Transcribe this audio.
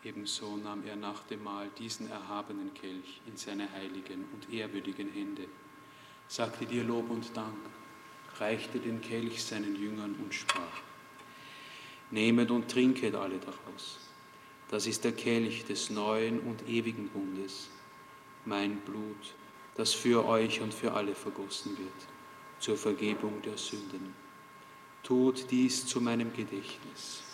Ebenso nahm er nach dem Mahl diesen erhabenen Kelch in seine heiligen und ehrwürdigen Hände, sagte dir Lob und Dank, reichte den Kelch seinen Jüngern und sprach: Nehmet und trinket alle daraus. Das ist der Kelch des neuen und ewigen Bundes, mein Blut, das für euch und für alle vergossen wird, zur Vergebung der Sünden. Tut dies zu meinem Gedächtnis.